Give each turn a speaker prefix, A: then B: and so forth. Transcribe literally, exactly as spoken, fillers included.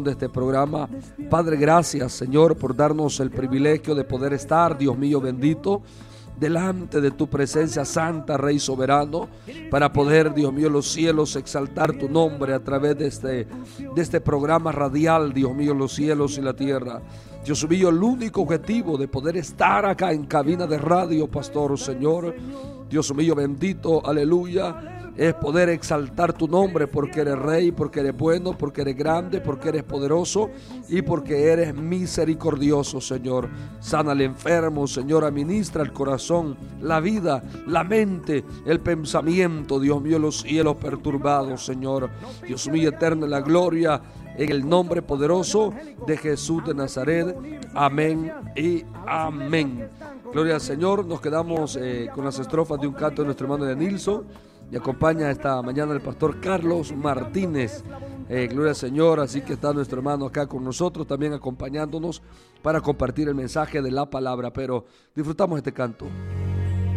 A: de este programa. Padre, gracias, Señor, por darnos el privilegio de poder estar, Dios mío bendito, delante de tu presencia santa, Rey soberano, para poder, Dios mío, los cielos, exaltar tu nombre a través de este, de este programa radial, Dios mío, los cielos y la tierra. Dios mío, el único objetivo de poder estar acá en cabina de radio, Pastor, Señor, Dios mío bendito, aleluya, es poder exaltar tu nombre porque eres Rey, porque eres bueno, porque eres grande, porque eres poderoso y porque eres misericordioso, Señor. Sana al enfermo, Señor, administra el corazón, la vida, la mente, el pensamiento, Dios mío, los cielos perturbados, Señor. Dios mío eterno, la gloria en el nombre poderoso de Jesús de Nazaret. Amén y amén. Gloria al Señor. Nos quedamos eh, con las estrofas de un canto de nuestro hermano de Nilson. Y acompaña esta mañana el pastor Carlos Martínez. Eh, gloria al Señor. Así que está nuestro hermano acá con nosotros, también acompañándonos para compartir el mensaje de la palabra. Pero disfrutamos este canto.